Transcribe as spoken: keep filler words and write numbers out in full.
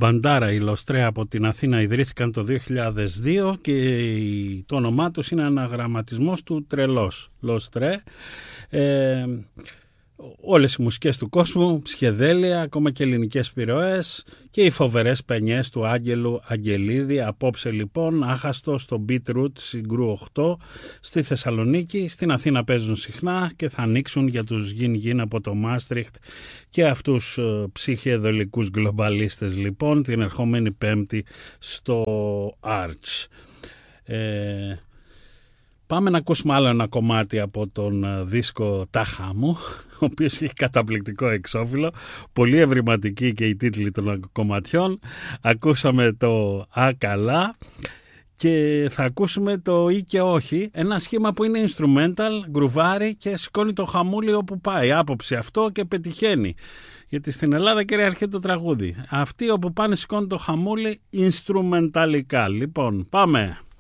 μπαντάρα, οι Λοστρέ από την Αθήνα ιδρύθηκαν το δύο χιλιάδες δύο και το όνομά τους είναι αναγραμματισμός του τρελός. Λοστρέ. Ε, όλες οι μουσικές του κόσμου, ψυχεδέλεια, ακόμα και ελληνικές επιρροές και οι φοβερές παινιές του Άγγελου Αγγελίδη. Απόψε λοιπόν άχαστο στο Beat Roots Συγκρού οκτώ στη Θεσσαλονίκη. Στην Αθήνα παίζουν συχνά και θα ανοίξουν για τους Γιν Γιν από το Μάστριχτ και αυτούς ε, ψυχεδελικούς γκλομπαλίστες λοιπόν την ερχόμενη Πέμπτη στο Arch. Ε, Πάμε να ακούσουμε άλλο ένα κομμάτι από τον δίσκο «Τάχα μου», ο οποίος έχει καταπληκτικό εξώφυλλο, πολύ ευρηματική και οι τίτλοι των κομματιών. Ακούσαμε το «Α καλά» και θα ακούσουμε το «Ή και όχι», ένα σχήμα που είναι instrumental, γκρουβάρι και σηκώνει το χαμούλι όπου πάει. Άποψη αυτό και πετυχαίνει. Γιατί στην Ελλάδα κυριαρχεί το τραγούδι. Αυτοί όπου πάνε σηκώνει το χαμούλι instrumentalικά. Λοιπόν, πάμε.